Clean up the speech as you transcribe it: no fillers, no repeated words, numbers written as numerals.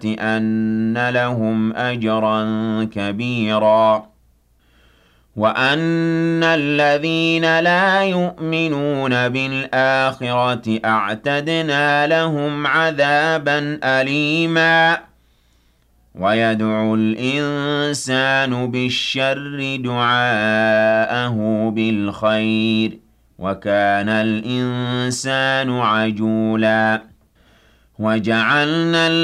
لَنُؤْتِيَنَّ لَهُمْ أَجْرًا كَبِيرًا وَأَنَّ الَّذِينَ لَا يُؤْمِنُونَ بِالْآخِرَةِ أَعْتَدْنَا لَهُمْ عَذَابًا أَلِيمًا وَيَدْعُ الْإِنسَانُ بِالشَّرِّ دُعَاءَهُ بِالْخَيْرِ وَكَانَ الْإِنسَانُ عَجُولًا وَجَعَلْنَا